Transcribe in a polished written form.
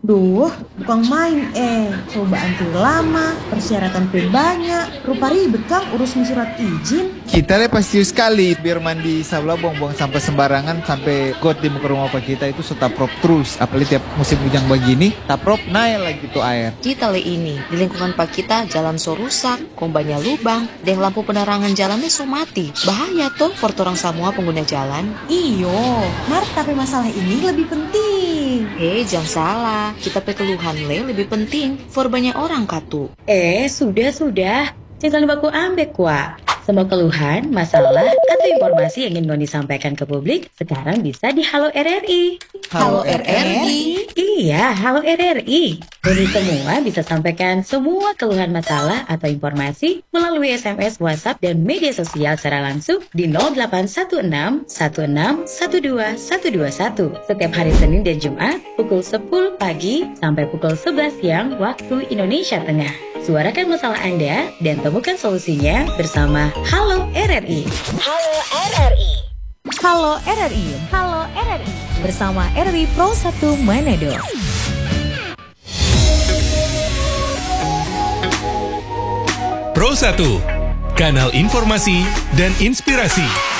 Duh, bukan main coba antri lama, persyaratan banyak, rupa ribet Kang urus surat izin. Kita pasti sekali biar mandi sabla buang-buang sampah sembarangan sampai got di muka rumah pak kita itu setaprop terus. Apalagi tiap musim hujan begini, taprop naik lagi tuh air. Kita ini di lingkungan pak kita jalan so rusak, kombanya lubang, dan lampu penerangan jalannya so mati. Bahaya tuh for orang semua pengguna jalan. Iyo, tapi masalah ini lebih penting. Jangan salah, kita keluhan lebih penting for banyak orang katu. Sudah. Jangan baku ambek kuah. Semua keluhan, masalah, atau informasi yang ingin disampaikan ke publik sekarang bisa di Halo RRI. Halo RRI? Iya, Halo RRI. Jadi semua bisa sampaikan semua keluhan masalah atau informasi melalui SMS, WhatsApp, dan media sosial secara langsung di 0816 16 12 121 setiap hari Senin dan Jumat pukul 10 pagi sampai pukul 11 siang waktu Indonesia Tengah. Suarakan masalah Anda dan temukan solusinya bersama Halo RRI. Halo RRI. Halo RRI. Halo RRI. Bersama RRI Pro 1 Manado. Pro 1, kanal informasi dan inspirasi.